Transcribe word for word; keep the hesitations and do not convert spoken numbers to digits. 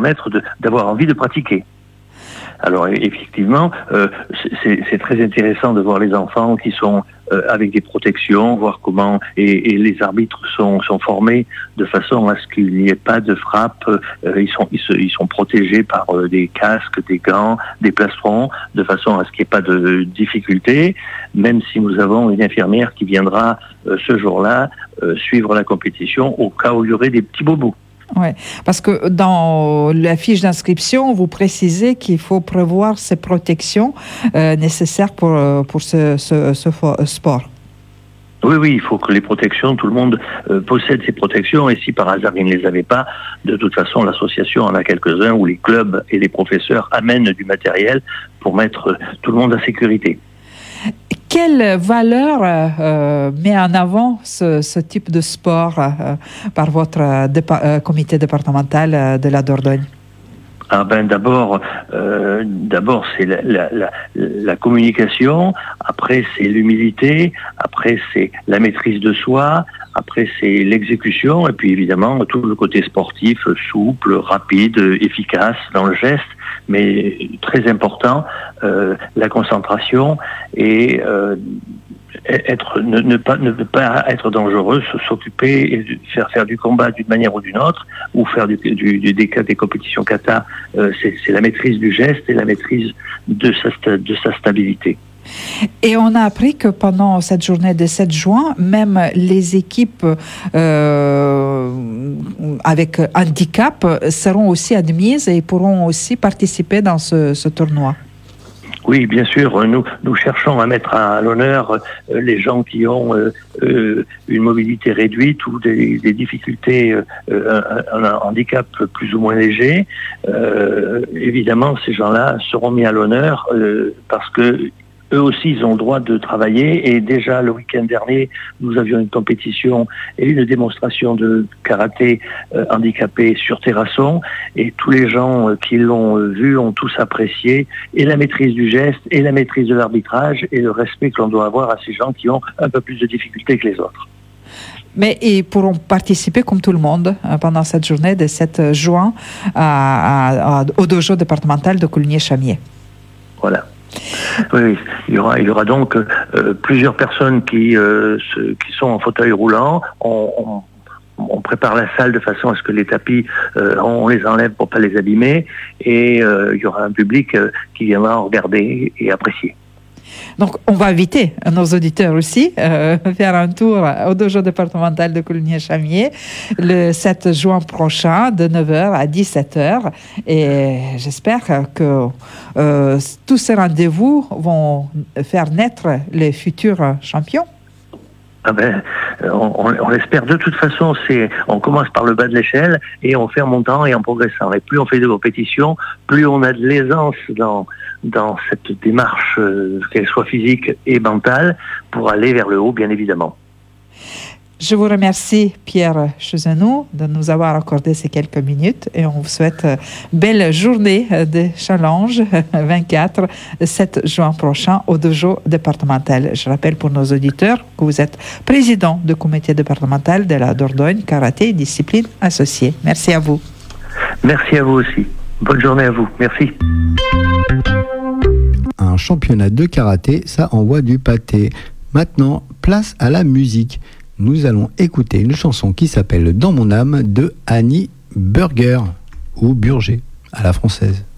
permettre de, d'avoir envie de pratiquer. Alors effectivement, euh, c'est, c'est très intéressant de voir les enfants qui sont euh, avec des protections, voir comment et, et les arbitres sont, sont formés de façon à ce qu'il n'y ait pas de frappe. Euh, ils sont ils, se, ils sont protégés par euh, des casques, des gants, des plastrons, de façon à ce qu'il n'y ait pas de difficulté. Même si nous avons une infirmière qui viendra euh, ce jour-là euh, suivre la compétition au cas où il y aurait des petits bobos. Oui, parce que dans la fiche d'inscription, vous précisez qu'il faut prévoir ces protections euh, nécessaires pour, pour ce, ce, ce sport. Oui, oui, il faut que les protections, tout le monde euh, possède ces protections, et si par hasard il ne les avait pas, de toute façon l'association en a quelques-uns où les clubs et les professeurs amènent du matériel pour mettre tout le monde en sécurité. Quelle valeur euh, met en avant ce, ce type de sport euh, par votre euh, dépa- euh, comité départemental euh, de la Dordogne? Ah ben d'abord, euh, d'abord c'est la, la, la, la communication, après c'est l'humilité, après c'est la maîtrise de soi, après c'est l'exécution, et puis évidemment tout le côté sportif, souple, rapide, efficace dans le geste, mais très important, euh, la concentration et euh, être ne, ne pas ne pas être dangereux, s'occuper et faire faire du combat d'une manière ou d'une autre, ou faire du, du, du des, des compétitions kata, euh, c'est, c'est la maîtrise du geste et la maîtrise de sa de sa stabilité. Et on a appris que pendant cette journée de sept juin, même les équipes euh, avec handicap seront aussi admises et pourront aussi participer dans ce, ce tournoi. Oui, bien sûr, nous, nous cherchons à mettre à l'honneur euh, les gens qui ont euh, euh, une mobilité réduite ou des, des difficultés, euh, un, un handicap plus ou moins léger. Euh, évidemment, ces gens-là seront mis à l'honneur euh, parce que eux aussi, ils ont le droit de travailler, et déjà le week-end dernier, nous avions une compétition et une démonstration de karaté euh, handicapé sur terrasson, et tous les gens euh, qui l'ont euh, vu ont tous apprécié et la maîtrise du geste et la maîtrise de l'arbitrage et le respect que l'on doit avoir à ces gens qui ont un peu plus de difficultés que les autres. Mais ils pourront participer comme tout le monde pendant cette journée de sept juin à, à, à, au dojo départemental de Coligny-Chamier. Voilà. Oui, il y aura, il y aura donc euh, plusieurs personnes qui, euh, se, qui sont en fauteuil roulant. On, on, on prépare la salle de façon à ce que les tapis, euh, on les enlève pour pas les abîmer, et euh, il y aura un public euh, qui viendra regarder et apprécier. Donc, on va inviter nos auditeurs aussi euh, faire un tour au dojo départemental de Coligny-Chamier le sept juin prochain de neuf heures à dix-sept heures. Et j'espère que euh, tous ces rendez-vous vont faire naître les futurs champions. Ah ben, on, on, on l'espère. De toute façon, c'est, on commence par le bas de l'échelle et on fait en montant et en progressant. Et plus on fait de compétitions, plus on a de l'aisance dans dans cette démarche, euh, qu'elle soit physique et mentale, pour aller vers le haut, bien évidemment. Je vous remercie, Pierre Chezanneau, de nous avoir accordé ces quelques minutes, et on vous souhaite belle journée de challenge vingt-quatre, sept juin prochain au dojo départemental. Je rappelle pour nos auditeurs que vous êtes président du comité départemental de la Dordogne, karaté et discipline associée. Merci à vous. Merci à vous aussi. Bonne journée à vous. Merci. Un championnat de karaté, ça envoie du pâté. Maintenant, place à la musique. Nous allons écouter une chanson qui s'appelle Dans mon âme de Annie Burger, ou Burger à la française.